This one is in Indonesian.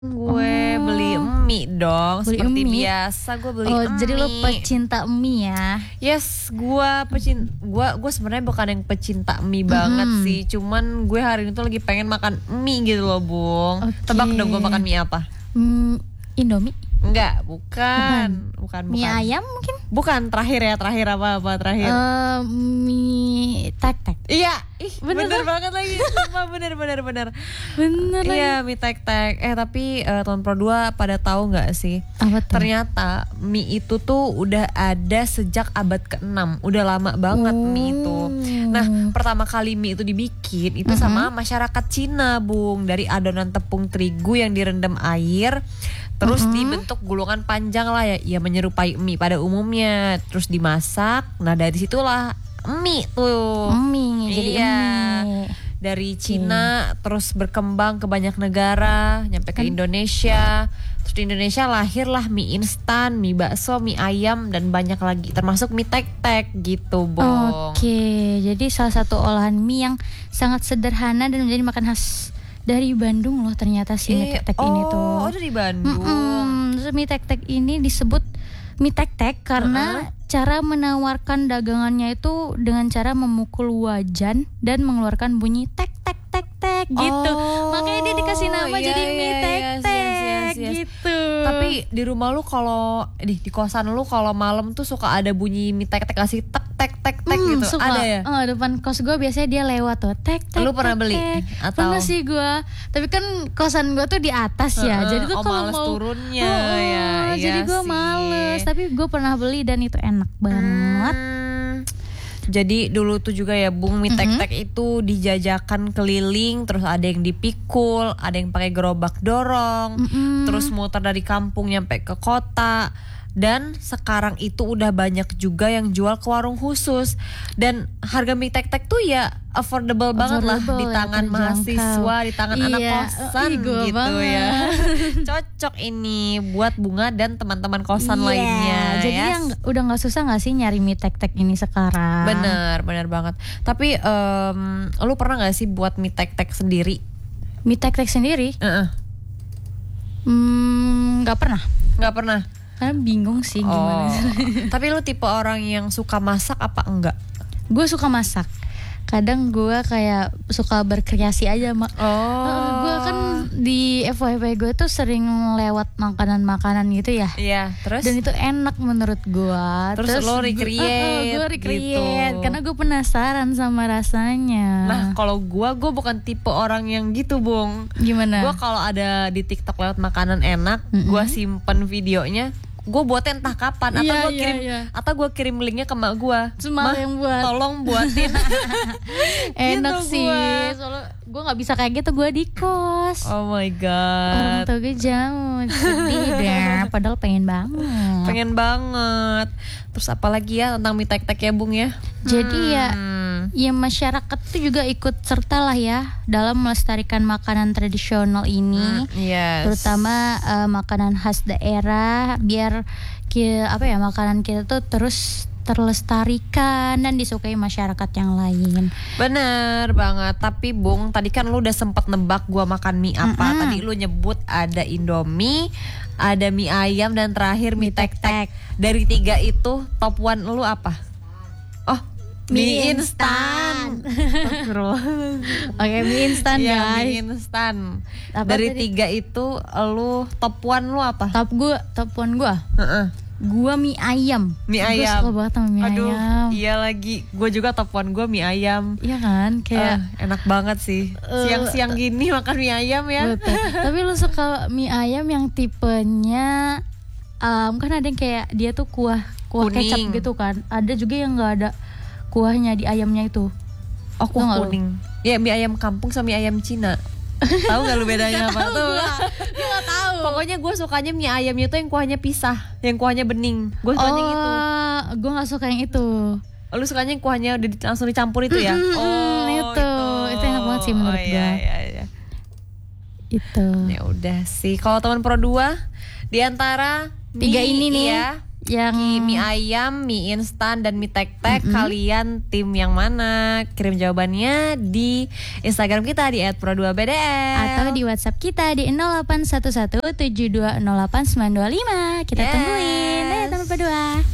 Gue beli Oh, mie dong, beli seperti mie. biasa gue beli Oh, jadi lo mie. pecinta mie ya? Yes, gue sebenarnya bukan yang pecinta mie banget sih, cuman gue hari ini tuh lagi pengen makan mie gitu loh, Bung. Oke. Tebak dong gue makan mie apa? Indomie? Enggak, bukan. Mie ayam mungkin? Bukan, terakhir apa terakhir? Mie tek-tek. Iya, Bener bener banget lagi. Sumpah, bener. Bener lagi. Iya, mie tek-tek. Tapi Tahun Pro 2 pada tahu nggak sih? Apa tuh? Ternyata mie itu tuh udah ada sejak abad ke-6. Udah lama banget mie itu. Nah, pertama kali mie itu dibikin itu sama masyarakat Cina, Bung. Dari adonan tepung terigu yang direndam air, terus dibentuk gulungan panjang lah ya menyerupai mie pada umumnya. Terus dimasak. Nah, dari situlah mie tuh. Mie, jadi Iya. mie. Dari Cina terus berkembang ke banyak negara, nyampe ke Indonesia. Terus di Indonesia lahirlah mie instan, mie bakso, mie ayam dan banyak lagi, termasuk mie tek-tek gitu, Bong. Oke, jadi salah satu olahan mie yang sangat sederhana dan menjadi makan khas dari Bandung loh ternyata si mie tek-tek ini tuh. Oh, dari Bandung. Terus mie tek-tek ini disebut mie tek-tek karena cara menawarkan dagangannya itu dengan cara memukul wajan dan mengeluarkan bunyi tek tek tek tek gitu. Makanya dia dikasih nama jadi mie tek-tek gitu. Tapi di rumah lu kalau di kosan lu kalau malam tuh suka ada bunyi mie tek-tek kasih tek tek tek tek gitu. Suka. Ada ya? Depan kos gue biasanya dia lewat tuh tek tek. Lu pernah beli? Atau? Pernah sih gue. Tapi kan kosan gue tuh di atas ya. Jadi tuh kalau males mau turunnya ya. jadi Iya gue sih. males. Tapi gue pernah beli dan itu enak banget. Jadi dulu tuh juga ya, Bung, mie tek-tek itu dijajakan keliling, terus ada yang dipikul, ada yang pakai gerobak dorong, terus muter dari kampung nyampe ke kota. Dan sekarang itu udah banyak juga yang jual ke warung khusus. Dan harga mie tek-tek tuh ya affordable banget lah di ya, tangan terjangkau. mahasiswa, di tangan anak Iya, kosan ego gitu banget. ya. Cocok ini buat Bunga dan teman-teman kosan Iya, lainnya. jadi ya. yang udah nggak susah nggak sih nyari mie tek-tek ini sekarang? Bener banget. Tapi lu pernah nggak sih buat mie tek-tek sendiri? Mie tek-tek sendiri? Nggak pernah. Nggak pernah. Karena bingung sih gimana. Tapi lu tipe orang yang suka masak apa enggak? Gue suka masak. Kadang gue kayak suka berkreasi aja, Mak. Gue kan di FYP gue tuh sering lewat makanan-makanan gitu ya. Iya, terus? Dan itu enak menurut gue. Terus lo recreate gue recreate gitu. karena gue penasaran sama rasanya. Nah, kalau gue bukan tipe orang yang gitu, Bung. Gimana? Gue kalau ada di TikTok lewat makanan enak, gue simpen videonya. Gue buatnya entah kapan atau gue kirim linknya ke mak gue. Cuma yang buat. Tolong buatin. Enak Gitu sih. gua. Soalnya gue nggak bisa kayak gitu, gue di kos. Oh my Orang god. tua gue jauh, sedih deh. Padahal pengen banget. Pengen banget. Terus apalagi ya tentang mie tek-tek ya, Bung ya? Jadi ya masyarakat tuh juga ikut serta lah ya dalam melestarikan makanan tradisional ini. Yes. Terutama makanan khas daerah biar makanan kita tuh terus terlestarikan dan disukai masyarakat yang lain. Bener banget. Tapi Bung, tadi kan lu udah sempet nebak gua makan mie apa. Tadi lu nyebut ada Indomie, ada mie ayam, dan terakhir mie tek-tek. Dari 3 itu top 1 lu apa? Oh, mie instan. Oke, mie instan Iya, guys. mie instan. Apa Dari tadi? 3 itu lu top 1 lu apa? Top one gue. Gua mie ayam. Mie Gue ayam. suka banget sama mie Aduh, ayam. iya lagi. Gue juga top 1 gue mie ayam. Iya kan, kayak Enak banget sih. Siang-siang gini makan mie ayam ya. betul. Tapi lu suka mie ayam yang tipenya kan ada yang kayak dia tuh kuah Kuning. kecap gitu kan. Ada juga yang nggak ada kuahnya di ayamnya itu. Oh, Tau kuah nggak lu? kuning. Ya, mie ayam kampung sama mie ayam Cina. Tahu gak lu bedanya apa tuh? Gue nggak tahu. Pokoknya gue sukanya mie ayamnya tuh yang kuahnya pisah, yang kuahnya bening. Gue sukanya yang itu. Gue nggak suka yang itu. Lu sukanya yang kuahnya udah langsung dicampur itu ya? Itu enak banget sih menurut gue. Iya. Itu. Ya udah sih. Kalau teman Pro 2 di antara 3 ini nih. ya, mie ayam, mie instan, dan mie tek-tek. Kalian tim yang mana? Kirim jawabannya di Instagram kita di @pro2bdl atau di WhatsApp kita di 081172089225. Kita tungguin. Sampai berdua.